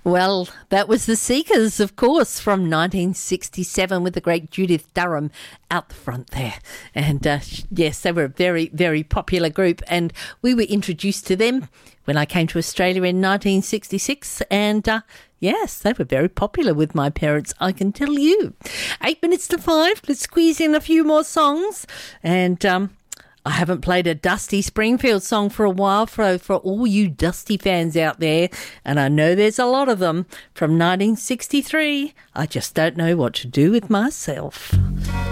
Well, that was the Seekers, of course, from 1967 with the great Judith Durham out the front there. And yes, they were a very, very popular group, and we were introduced to them when I came to Australia in 1966, and yes, they were very popular with my parents, I can tell you. 8 minutes to 5, let's squeeze in a few more songs, and I haven't played a Dusty Springfield song for a while for all you Dusty fans out there, and I know there's a lot of them, from 1963. I just don't know what to do with myself.